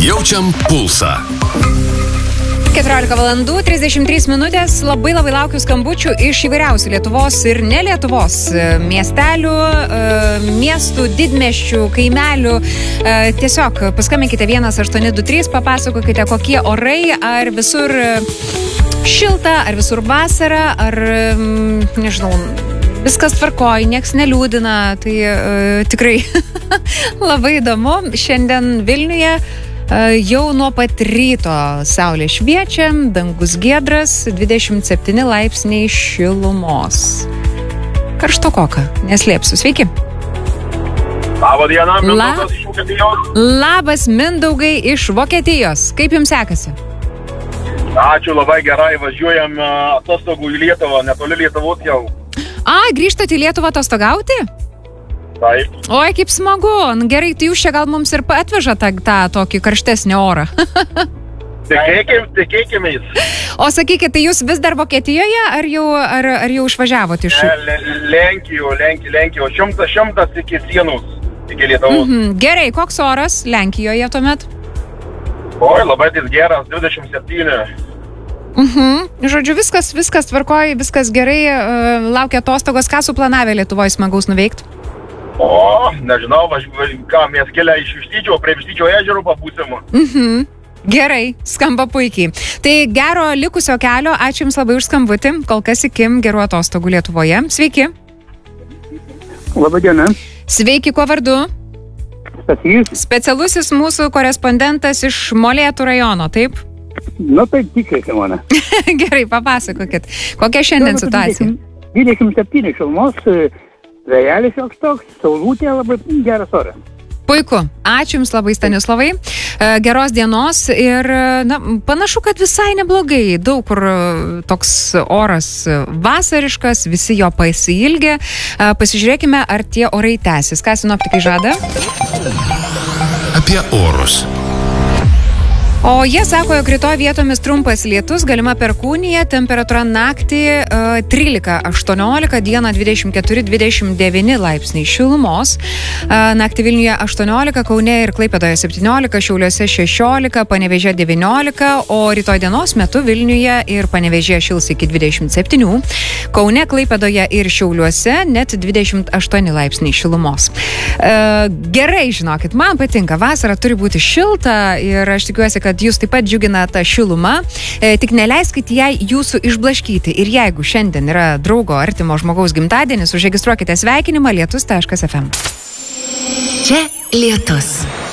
Jaučiam pulsą. 14 valandų, 33 minutės. Labai laukiu skambučių iš įvairiausių Lietuvos ir ne Lietuvos miestelių, miestų, didmiesčių, kaimelių. Tiesiog paskambinkite 1823, papasakokite, kokie orai, ar visur šilta, ar visur vasara, ar, nežinau, viskas tvarkoj, nieks neliūdina. Tai tikrai labai įdomu. Šiandien Vilniuje jau nuo pat ryto saulė šviečia, dangus giedras, 27 laipsniai šilumos. Karštokoka, neslėpsiu. Sveiki. Labą dieną, Mindaugas iš Vokietijos. Labas, Mindaugai iš Vokietijos. Kaip jums sekasi? Ačiū, labai gerai, važiuojam atostogų į Lietuvą, netoli Lietuvos jau. Grįžtate į Lietuvą atostogauti? Taip. Oi, kaip smagu. Gerai, tai jūs čia gal mums ir atveža tą tokį karštesnį orą. Tikėkimės. O sakykit, tai jūs vis dar Vokietijoje, ar jau išvažiavote iš... Lenkijoje, šimtas iki sienos, iki Lietuvos. Gerai, koks oras Lenkijoje tuomet? Oi, labai geras, 27. Žodžiu, viskas tvarkoja, viskas gerai, laukia atostogos. Ką suplanavę Lietuvoje smagaus nuveikti? Nežinau, ką mes kelia iš Vištyčio, prie Vištyčio ežero papūsim. Gerai, skamba puikiai. Tai gero likusio kelio, ačiū Jums labai už skambutį, kol kas iki gerų atostogų Lietuvoje. Sveiki. Labą dieną. Sveiki, kuo vardu? Stasys. Specialusis mūsų korespondentas iš Molėtų rajono, taip? Taip, tikrai, mane. Gerai, papasakokit. Kokia šiandien situacija? 27 šilumos, vėjelis joks toks, saulutė, labai geras oras. Puiku. Ačiū Jums labai, Stanislavai. Geros dienos ir panašu, kad visai neblogai. Daug kur toks oras vasariškas, visi jo pasiilgė. Pasižiūrėkime, ar tie orai tęsis. Ką sinoptikai žada? Apie orus. O jie sako, jog rytoj vietomis trumpas lietus, galima perkūnija, temperatūra naktį 13-18, dieną 24-29 laipsniai šilumos. Naktį Vilniuje 18, Kaune ir Klaipėdoje 17, Šiauliuose 16, Panevėžyje 19, o rytoj dienos metu Vilniuje ir Panevėžyje šils iki 27, Kaune, Klaipėdoje ir Šiauliuose net 28 laipsniai šilumos. Gerai, žinokit, man patinka, vasara turi būti šilta ir aš tikiuosi, kad jūs taip pat džiugina tą šilumą, tik neleiskite jai jūsų išblaškyti. Ir jeigu šiandien yra draugo artimo žmogaus gimtadienis, užregistruokite sveikinimą lietus.fm. Čia lietus.